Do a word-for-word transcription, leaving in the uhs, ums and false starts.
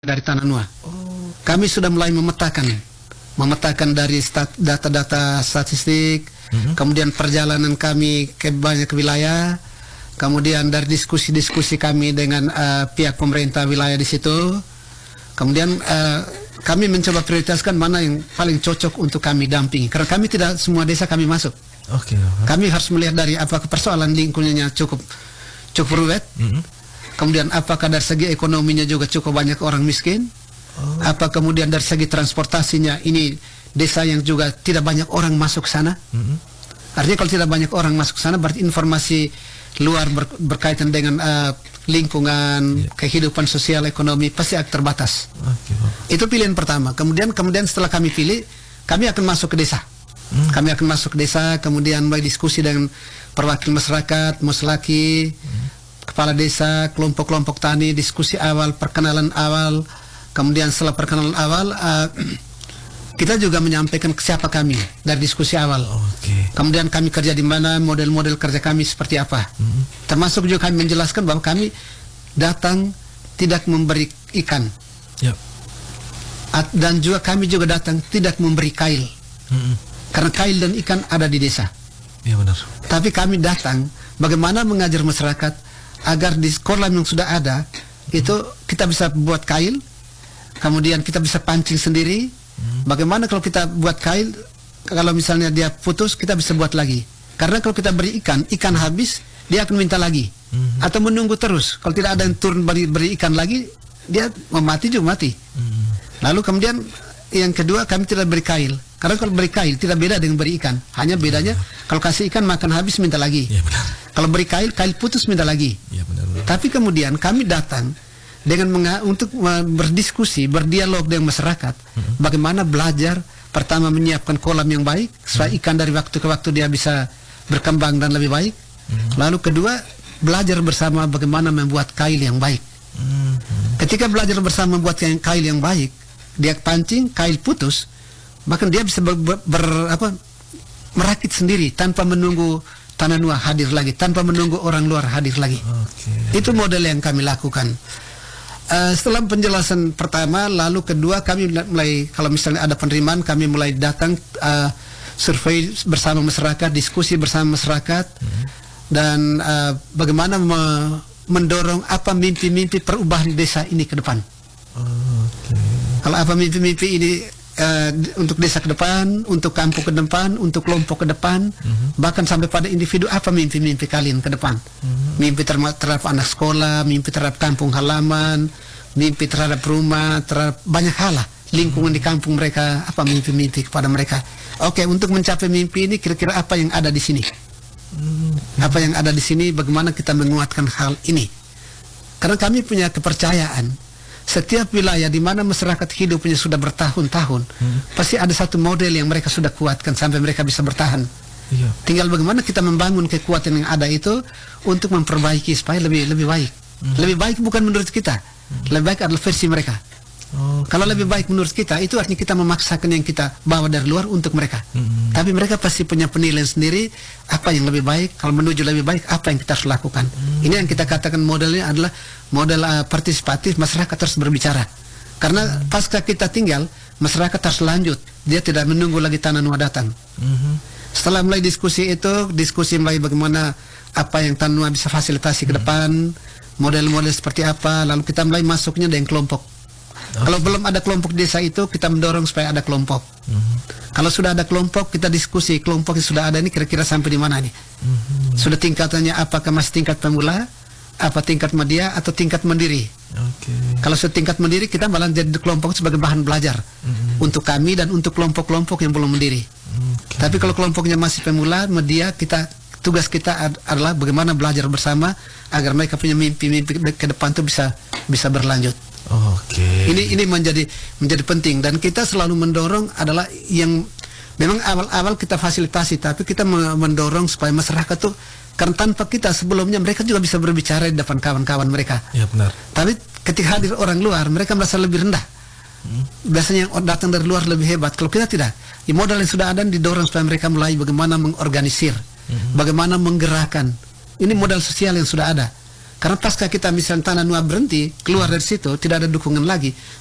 dari Tananua. Oh. Kami sudah mulai memetakan, memetakan dari data-data statistik, mm-hmm. kemudian perjalanan kami ke banyak wilayah, kemudian dari diskusi-diskusi kami dengan uh, pihak pemerintah wilayah di situ, kemudian uh, kami mencoba prioritaskan mana yang paling cocok untuk kami dampingi. Karena kami tidak semua desa kami masuk. Okay, uh-huh. Kami harus melihat dari apakah persoalan lingkungannya cukup cukup rumit. Mm-hmm. Kemudian apakah dari segi ekonominya juga cukup banyak orang miskin? Oh. Apa kemudian dari segi transportasinya ini desa yang juga tidak banyak orang masuk sana? Mm-hmm. Artinya kalau tidak banyak orang masuk sana berarti informasi luar ber, berkaitan dengan uh, lingkungan, yeah. kehidupan sosial ekonomi pasti akan terbatas. Okay. Itu pilihan pertama. Kemudian kemudian setelah kami pilih, kami akan masuk ke desa. Mm. Kami akan masuk ke desa, kemudian mulai diskusi dengan perwakilan masyarakat, muslaki, mm. kepala desa, kelompok-kelompok tani, diskusi awal, perkenalan awal. Kemudian setelah perkenalan awal, uh, kita juga menyampaikan siapa kami dari diskusi awal. Okay. Kemudian kami kerja di mana, model-model kerja kami seperti apa. Mm-hmm. Termasuk juga kami menjelaskan bahwa kami datang tidak memberi ikan. Yep. At, dan juga kami juga datang tidak memberi kail. Mm-hmm. Karena kail dan ikan ada di desa. Iya benar. Tapi kami datang bagaimana mengajar masyarakat agar di kolam yang sudah ada, mm-hmm. itu kita bisa buat kail. Kemudian kita bisa pancing sendiri. Hmm. Bagaimana kalau kita buat kail, kalau misalnya dia putus, kita bisa buat lagi. Karena kalau kita beri ikan, ikan habis, dia akan minta lagi. Hmm. Atau menunggu terus. Kalau tidak ada yang turun beri, beri ikan lagi, dia mau mati juga mati. Hmm. Lalu kemudian yang kedua, kami tidak beri kail. Karena kalau beri kail, tidak beda dengan beri ikan. Hanya bedanya, hmm. kalau kasih ikan, makan habis, minta lagi. Ya, benar. Kalau beri kail, kail putus, minta lagi. Ya, benar, benar. Tapi kemudian kami datang dengan menga untuk berdiskusi, berdialog dengan masyarakat, mm-hmm. bagaimana belajar pertama menyiapkan kolam yang baik supaya mm-hmm. ikan dari waktu ke waktu dia bisa berkembang dan lebih baik. Mm-hmm. Lalu kedua, belajar bersama bagaimana membuat kail yang baik. Mm-hmm. Ketika belajar bersama membuat kail yang baik, dia pancing, kail putus, bahkan dia bisa ber, ber, ber, apa, merakit sendiri tanpa menunggu Tananua hadir lagi, tanpa menunggu orang luar hadir lagi. Okay. Itu model yang kami lakukan. Uh, setelah penjelasan pertama, lalu kedua kami mulai, kalau misalnya ada penerimaan, kami mulai datang uh, survei bersama masyarakat, diskusi bersama masyarakat, hmm. dan uh, bagaimana me mendorong apa mimpi-mimpi perubahan desa ini ke depan. Oh, okay. Kalau apa mimpi-mimpi ini uh, untuk desa ke depan, untuk kampung ke depan, untuk kelompok ke depan, hmm. bahkan sampai pada individu, apa mimpi-mimpi kalian ke depan? Hmm. Mimpi terhadap anak sekolah, mimpi terhadap kampung halaman, mimpi terhadap rumah, terhadap banyak hal lah, lingkungan di kampung mereka, apa mimpi-mimpi kepada mereka. Oke, untuk mencapai mimpi ini kira-kira apa yang ada di sini? Hmm. Apa yang ada di sini, bagaimana kita menguatkan hal ini? Karena kami punya kepercayaan, setiap wilayah di mana masyarakat hidupnya sudah bertahun-tahun, hmm. pasti ada satu model yang mereka sudah kuatkan sampai mereka bisa bertahan. Iya. Tinggal bagaimana kita membangun kekuatan yang ada itu untuk memperbaiki supaya lebih lebih baik. Hmm. Lebih baik bukan menurut kita, hmm. lebih baik adalah versi mereka. Okay. Kalau lebih baik menurut kita, itu artinya kita memaksakan yang kita bawa dari luar untuk mereka. Hmm. Tapi mereka pasti punya penilaian sendiri, apa yang lebih baik, kalau menuju lebih baik, apa yang kita harus lakukan. Hmm. Ini yang kita katakan modelnya adalah model uh, partisipatif, masyarakat harus berbicara. Karena hmm. pasca kita tinggal, masyarakat harus lanjut. Dia tidak menunggu lagi Tananua datang. Hmm. Setelah mulai diskusi itu, diskusi mulai bagaimana apa yang Tananua bisa fasilitasi ke depan, model-model seperti apa, lalu kita mulai masuknya dengan kelompok. Okay. Kalau belum ada kelompok desa itu, kita mendorong supaya ada kelompok. Mm-hmm. Kalau sudah ada kelompok, kita diskusi kelompok yang sudah ada ini kira-kira sampai di mana nih? Mm-hmm. Sudah tingkatannya apakah masih tingkat pemula, apa tingkat media, atau tingkat mandiri? Okay. Kalau sudah tingkat mandiri, kita malah jadi kelompok sebagai bahan belajar mm-hmm. untuk kami dan untuk kelompok-kelompok yang belum mandiri. Okay. Tapi kalau kelompoknya masih pemula, media, kita tugas kita ad adalah bagaimana belajar bersama agar mereka punya mimpi-mimpi ke depan itu bisa bisa berlanjut. Oke. Okay. Ini ini menjadi menjadi penting dan kita selalu mendorong adalah yang memang awal-awal kita fasilitasi, tapi kita mendorong supaya masyarakat tuh, karena tanpa kita sebelumnya mereka juga bisa berbicara di depan kawan-kawan mereka. Ya benar. Tapi ketika hadir orang luar, mereka merasa lebih rendah. Hmm. Biasanya yang datang dari luar lebih hebat. Kalau kita tidak, ya modal yang sudah ada didorong supaya mereka mulai bagaimana mengorganisir, hmm. bagaimana menggerakkan. Ini modal sosial yang sudah ada. Karena pasca kita misalnya tanah Nuak berhenti, keluar dari situ, tidak ada dukungan lagi.